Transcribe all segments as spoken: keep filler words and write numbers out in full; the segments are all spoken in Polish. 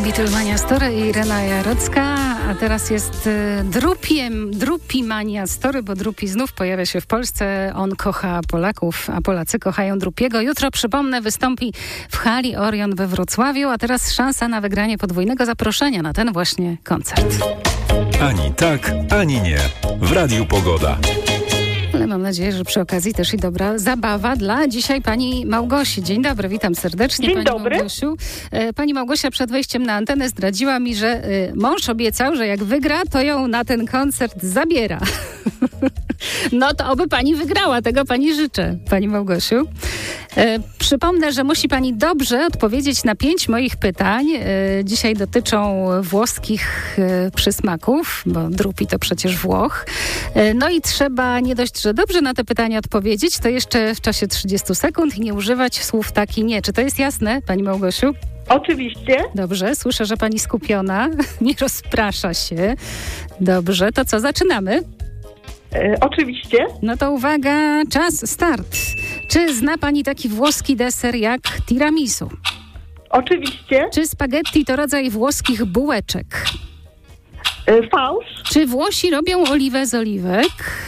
Little Mania Story i Irena Jarocka, a teraz jest y, Drupiem, Drupi Mania Story, bo Drupi znów pojawia się w Polsce. On kocha Polaków, a Polacy kochają Drupiego. Jutro, przypomnę, wystąpi w hali Orion we Wrocławiu, a teraz szansa na wygranie podwójnego zaproszenia na ten właśnie koncert. Ani tak, ani nie. W Radiu Pogoda. Ale mam nadzieję, że przy okazji też i dobra zabawa dla dzisiaj pani Małgosi. Dzień dobry, witam serdecznie. Dzień pani dobry. Małgosiu. Pani Małgosia przed wejściem na antenę zdradziła mi, że mąż obiecał, że jak wygra, to ją na ten koncert zabiera. No to oby pani wygrała, tego pani życzę, pani Małgosiu. E, przypomnę, że musi pani dobrze odpowiedzieć na pięć moich pytań. E, dzisiaj dotyczą włoskich e, przysmaków, bo Drupi to przecież Włoch. E, no i trzeba nie dość, że dobrze na te pytania odpowiedzieć, to jeszcze w czasie trzydziestu sekund i nie używać słów tak i nie. Czy to jest jasne, pani Małgosiu? Oczywiście. Dobrze, słyszę, że pani skupiona, nie rozprasza się. Dobrze, to co, zaczynamy? E, oczywiście. No to uwaga, czas, start. Czy zna pani taki włoski deser jak tiramisu? Oczywiście. Czy spaghetti to rodzaj włoskich bułeczek? E, fałsz. Czy Włosi robią oliwę z oliwek?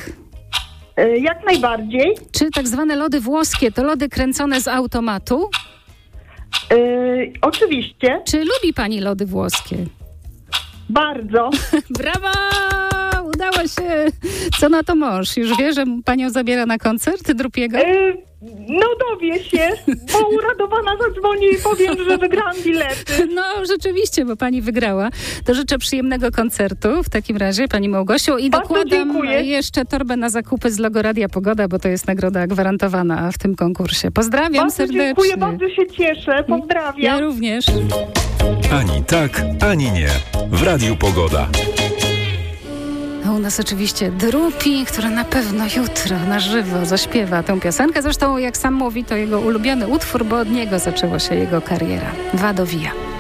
E, jak najbardziej. Czy tak zwane lody włoskie to lody kręcone z automatu? E, oczywiście. Czy lubi pani lody włoskie? Bardzo. Brawa! Udało się. Co na to mąż? Już wie, że panią zabiera na koncert Drupiego? E, no dowie się, bo uradowana zadzwoni i powiem, że wygrałam bilety. No rzeczywiście, bo pani wygrała. To życzę przyjemnego koncertu w takim razie, pani Małgosiu. I Bardzo dokładam dziękuję. jeszcze torbę na zakupy z logo Radia Pogoda, bo to jest nagroda gwarantowana w tym konkursie. Pozdrawiam Bardzo serdecznie. dziękuję, bardzo się cieszę. Pozdrawiam. Ja również. Ani tak, ani nie. W Radiu Pogoda. A u nas oczywiście Drupi, który na pewno jutro na żywo zaśpiewa tę piosenkę. Zresztą, jak sam mówi, to jego ulubiony utwór, bo od niego zaczęła się jego kariera. Vado via.